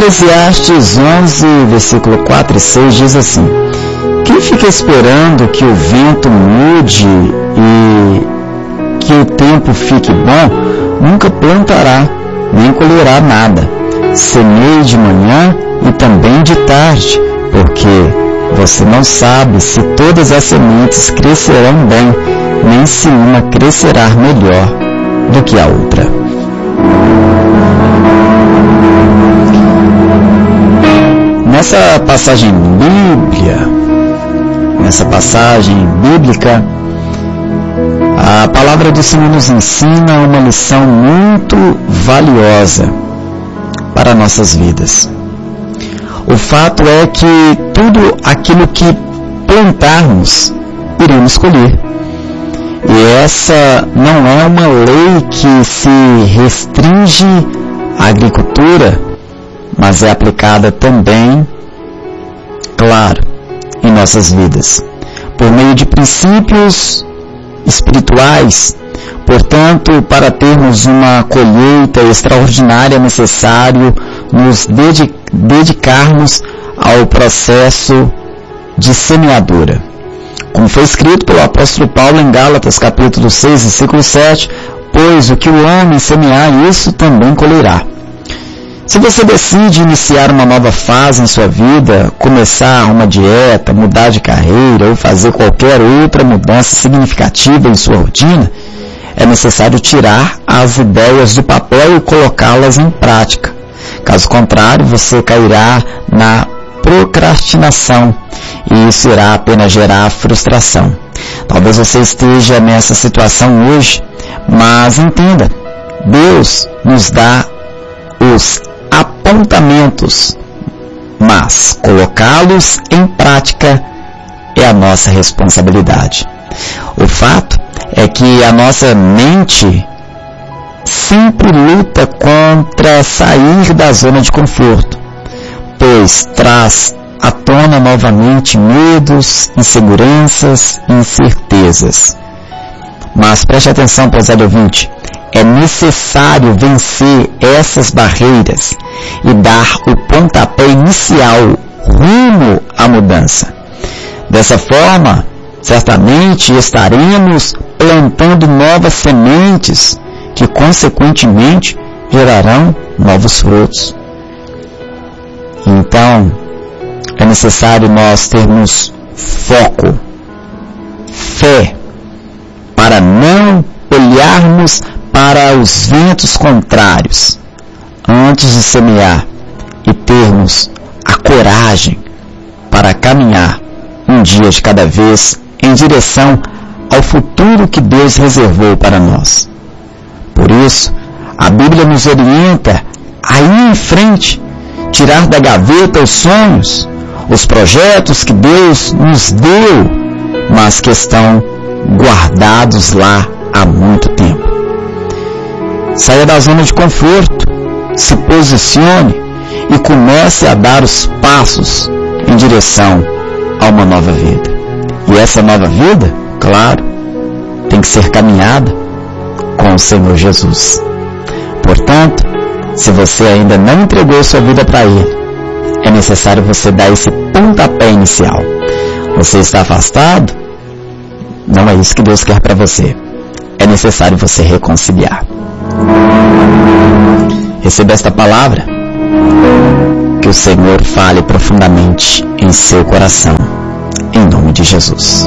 Eclesiastes 11, versículo 4 e 6 diz assim: quem fica esperando que o vento mude e que o tempo fique bom, nunca plantará, nem colherá nada. Semeie de manhã e também de tarde, porque você não sabe se todas as sementes crescerão bem, nem se uma crescerá melhor do que a outra. Nessa passagem bíblica, a palavra do Senhor nos ensina uma lição muito valiosa para nossas vidas. O fato é que tudo aquilo que plantarmos, iremos colher. E essa não é uma lei que se restringe à agricultura, mas é aplicada também, claro, em nossas vidas, por meio de princípios espirituais. Portanto, para termos uma colheita extraordinária, é necessário nos dedicarmos ao processo de semeadura. Como foi escrito pelo apóstolo Paulo em Gálatas, capítulo 6, versículo 7, pois o que o homem semear, isso também colherá. Se você decide iniciar uma nova fase em sua vida, começar uma dieta, mudar de carreira ou fazer qualquer outra mudança significativa em sua rotina, é necessário tirar as ideias do papel e colocá-las em prática. Caso contrário, você cairá na procrastinação e isso irá apenas gerar frustração. Talvez você esteja nessa situação hoje, mas entenda, Deus nos dá os apontamentos, mas colocá-los em prática é a nossa responsabilidade. O fato é que a nossa mente sempre luta contra sair da zona de conforto, pois traz à tona novamente medos, inseguranças e incertezas. Mas preste atenção, prezado ouvinte, é necessário vencer essas barreiras e dar o pontapé inicial rumo à mudança. Dessa forma, certamente estaremos plantando novas sementes que, consequentemente, gerarão novos frutos. Então, é necessário nós termos foco, fé, para não olharmos para os ventos contrários antes de semear e termos a coragem para caminhar um dia de cada vez em direção ao futuro que Deus reservou para nós. Por isso, a Bíblia nos orienta a ir em frente, tirar da gaveta os sonhos, os projetos que Deus nos deu, mas que estão guardados lá há muito tempo. Saia da zona de conforto, se posicione e comece a dar os passos em direção a uma nova vida. E essa nova vida, claro, tem que ser caminhada com o Senhor Jesus. Portanto, se você ainda não entregou sua vida para Ele, é necessário você dar esse pontapé inicial. Você está afastado? Não é isso que Deus quer para você. É necessário você reconciliar. Receba esta palavra. Que o Senhor fale profundamente em seu coração. Em nome de Jesus.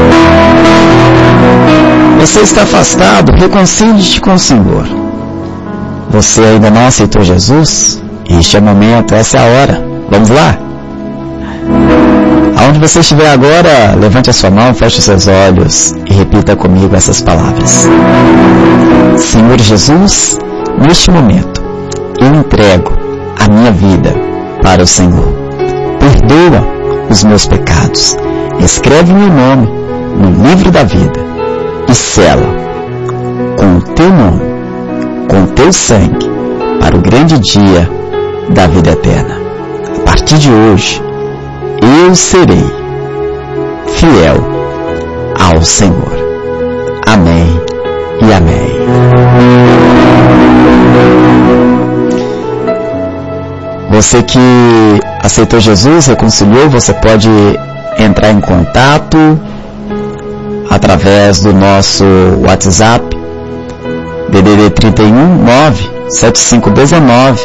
Você está afastado? Reconcilie-te com o Senhor. Você ainda não aceitou Jesus? Este é o momento, essa é a hora. Vamos lá? Aonde você estiver agora, levante a sua mão, feche os seus olhos e repita comigo essas palavras. Senhor Jesus, neste momento, eu entrego a minha vida para o Senhor. Perdoa os meus pecados. Escreve meu nome no livro da vida e sela com o teu nome, com o teu sangue, para o grande dia da vida eterna. A partir de hoje, eu serei fiel ao Senhor. Amém e amém. Você que aceitou Jesus, reconciliou, você pode entrar em contato através do nosso WhatsApp, DDD 31 97519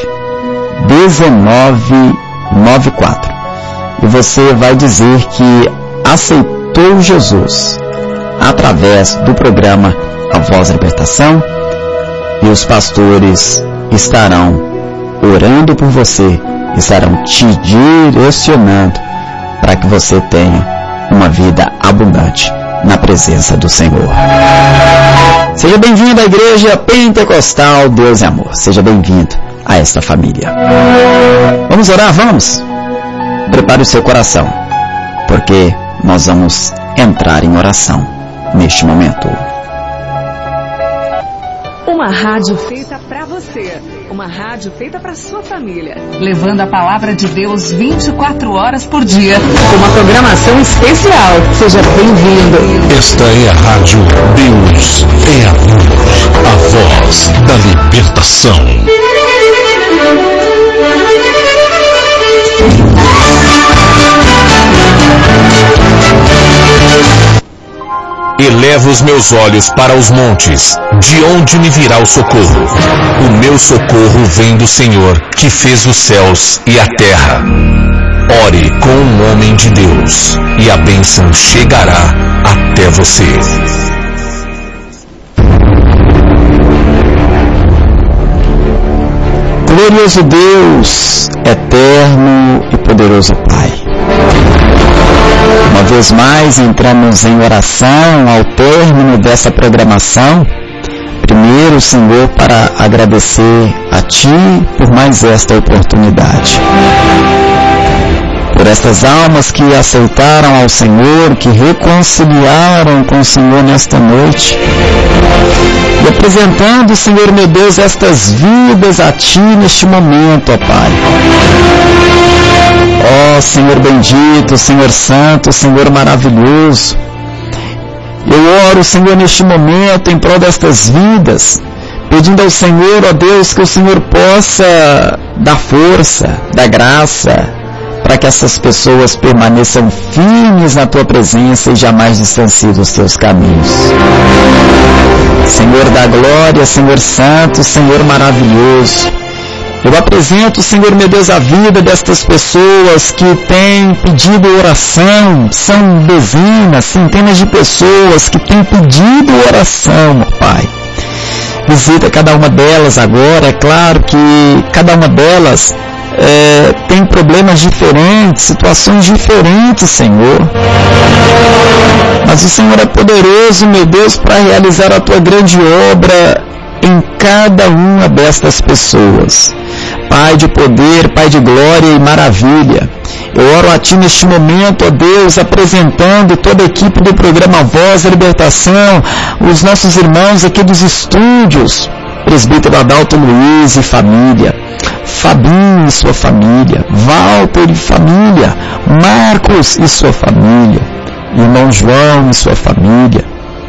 1994. E você vai dizer que aceitou Jesus através do programa A Voz da Libertação, e os pastores estarão orando por você, estarão te direcionando para que você tenha uma vida abundante na presença do Senhor. Seja bem-vindo à Igreja Pentecostal Deus e Amor. Seja bem-vindo a esta família. Vamos orar? Vamos? Prepare o seu coração, porque nós vamos entrar em oração neste momento. Uma rádio feita para você, uma rádio feita para sua família, levando a palavra de Deus 24 horas por dia, com uma programação especial. Seja bem-vindo. Esta é a rádio Deus é Amor, a voz da libertação. Elevo os meus olhos para os montes, de onde me virá o socorro? O meu socorro vem do Senhor, que fez os céus e a terra. Ore com um homem de Deus, e a bênção chegará até você. Glorioso Deus, eterno e poderoso Pai, uma vez mais entramos em oração ao término dessa programação. Primeiro, Senhor, para agradecer a Ti por mais esta oportunidade, por estas almas que aceitaram ao Senhor, que reconciliaram com o Senhor nesta noite, e apresentando, Senhor meu Deus, estas vidas a Ti neste momento, ó Pai. Ó Senhor bendito, Senhor santo, Senhor maravilhoso, eu oro, Senhor, neste momento em prol destas vidas, pedindo ao Senhor, ó Deus, que o Senhor possa dar força, dar graça, para que essas pessoas permaneçam firmes na Tua presença e jamais distanciem dos Teus caminhos. Senhor da glória, Senhor santo, Senhor maravilhoso, eu apresento, Senhor meu Deus, a vida destas pessoas que têm pedido oração. São dezenas, centenas de pessoas que têm pedido oração, ó Pai. Visita cada uma delas agora. É claro que cada uma delas tem problemas diferentes, situações diferentes, Senhor. Mas o Senhor é poderoso, meu Deus, para realizar a Tua grande obra em cada uma destas pessoas. Pai de poder, Pai de glória e maravilha, eu oro a Ti neste momento, ó Deus, apresentando toda a equipe do programa Voz da Libertação, os nossos irmãos aqui dos estúdios, presbítero Adalto Luiz e família, Fabinho e sua família, Walter e família, Marcos e sua família, irmão João e sua família,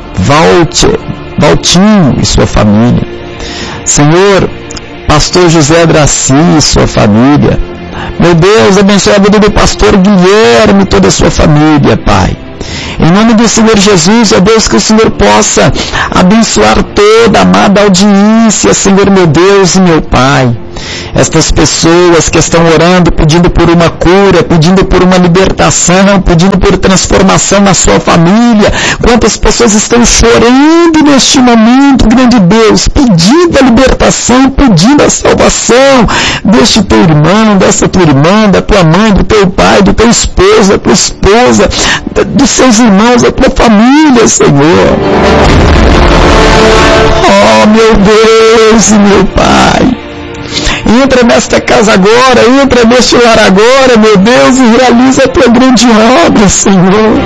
Valtinho e sua família, Senhor, pastor José Draci e sua família, meu Deus, abençoe a vida do pastor Guilherme e toda a sua família, Pai. Em nome do Senhor Jesus, ó Deus, que o Senhor possa abençoar toda a amada audiência, Senhor meu Deus e meu Pai. Estas pessoas que estão orando, pedindo por uma cura, pedindo por uma libertação, pedindo por transformação na sua família. Quantas pessoas estão chorando neste momento, grande Deus, pedindo a libertação, pedindo a salvação deste teu irmão, dessa tua irmã, da tua mãe, do teu pai, do teu esposo, da tua esposa, dos seus irmãos, da tua família, Senhor. Oh, meu Deus e meu Pai. Entra nesta casa agora, entra neste lar agora, meu Deus, e realiza a Tua grande obra, Senhor.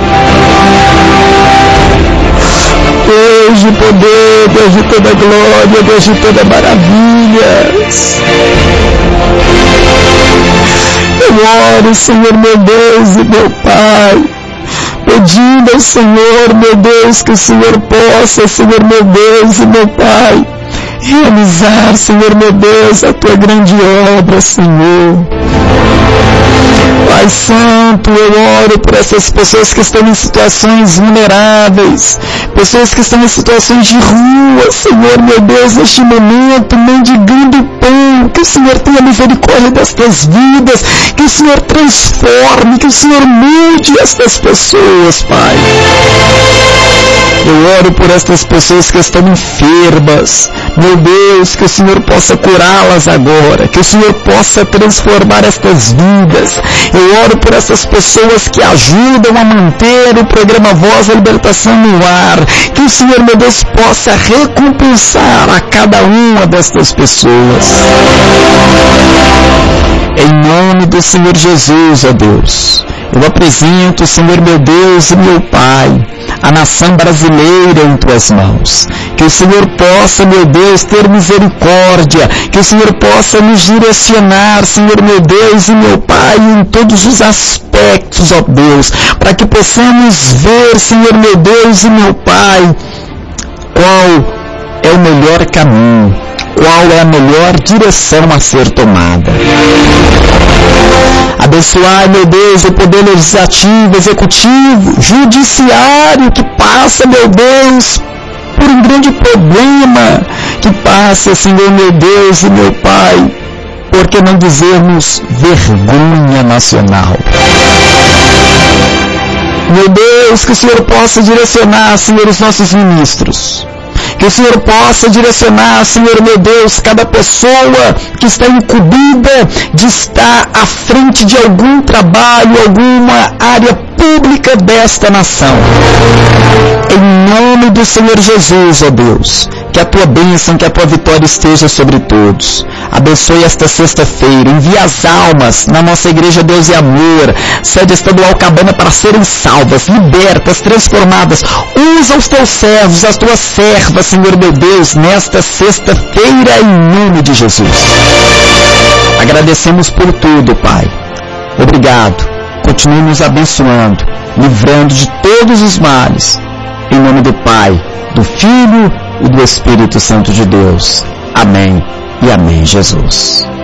Deus de poder, Deus de toda glória, Deus de toda maravilha. Eu oro, Senhor, meu Deus e meu Pai, pedindo ao Senhor, meu Deus, que o Senhor possa, Senhor, meu Deus e meu Pai, realizar, Senhor meu Deus, a Tua grande obra, Senhor. Pai Santo, eu oro por essas pessoas que estão em situações vulneráveis, pessoas que estão em situações de rua, Senhor, meu Deus, neste momento, mendigando pão, que o Senhor tenha misericórdia destas vidas, que o Senhor transforme, que o Senhor mude estas pessoas, Pai. Eu oro por estas pessoas que estão enfermas, meu Deus, que o Senhor possa curá-las agora, que o Senhor possa transformar estas vidas. Eu oro por essas pessoas que ajudam a manter o programa Voz da Libertação no ar, que o Senhor, meu Deus, possa recompensar a cada uma destas pessoas. Em nome do Senhor Jesus, ó Deus, eu apresento, Senhor meu Deus e meu Pai, a nação brasileira em Tuas mãos. Que o Senhor possa, meu Deus, ter misericórdia, que o Senhor possa nos direcionar, Senhor meu Deus e meu Pai, em todos os aspectos, ó Deus, para que possamos ver, Senhor meu Deus e meu Pai, qual é o melhor caminho, qual é a melhor direção a ser tomada. Abençoar, meu Deus, o poder legislativo, executivo, judiciário, que passa, meu Deus, por um grande problema, que passa, Senhor, meu Deus e meu Pai, por que não dizermos vergonha nacional? Meu Deus, que o Senhor possa direcionar, Senhor, os nossos ministros. Que o Senhor possa direcionar, Senhor meu Deus, cada pessoa que está incumbida de estar à frente de algum trabalho, alguma área pública desta nação. Em nome do Senhor Jesus, ó Deus, que a Tua bênção, que a Tua vitória esteja sobre todos. Abençoe esta sexta-feira, envia as almas na nossa igreja Deus e Amor, sede estadual Cabana, para serem salvas, libertas, transformadas. Usa os Teus servos, as Tuas servas, Senhor meu Deus, nesta sexta-feira, em nome de Jesus. Agradecemos por tudo, Pai. Obrigado. Continue nos abençoando, livrando de todos os males. Em nome do Pai, do Filho e do Espírito Santo de Deus. Amém e amém, Jesus.